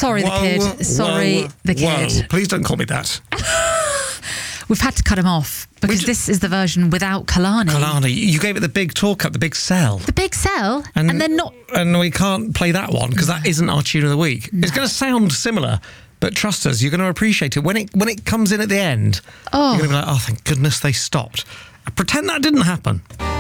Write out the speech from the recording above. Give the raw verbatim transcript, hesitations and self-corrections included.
Sorry, whoa, the kid. Sorry, whoa, the kid. Whoa. Please don't call me that. We've had to cut him off because d- this is the version without Kalani. Kalani, you gave it the big talk up, the big sell. The big sell, and, and then not... And we can't play that one because that isn't our tune of the week. No. It's going to sound similar, but trust us, you're going to appreciate it. When it when it comes in at the end, oh. you're going to be like, oh, thank goodness they stopped. Pretend that didn't happen.